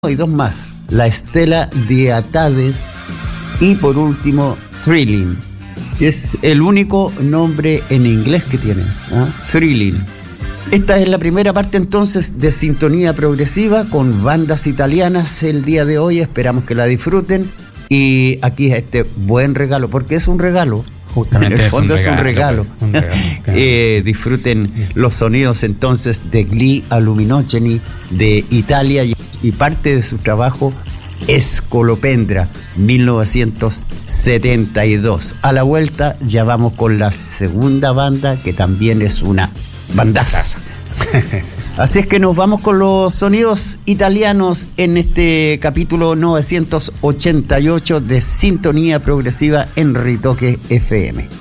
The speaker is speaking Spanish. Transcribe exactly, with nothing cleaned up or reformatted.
y dos más, La Estela Diatades y por último Thrilling, que es el único nombre en inglés que tiene, ¿eh? Thrilling. Esta es la primera parte entonces de Sintonía Progresiva con bandas italianas el día de hoy, esperamos que la disfruten y aquí este buen regalo, porque es un regalo. Justamente en el fondo es un regalo. Es un regalo. Un regalo claro. eh, disfruten los sonidos entonces de Gli Aluminogeni de Italia y, y parte de su trabajo Scolopendra mil novecientos setenta y dos. A la vuelta ya vamos con la segunda banda que también es una bandaza. Así es que nos vamos con los sonidos italianos en este capítulo novecientos ochenta y ocho de Sintonía Progresiva en Ritoque F M.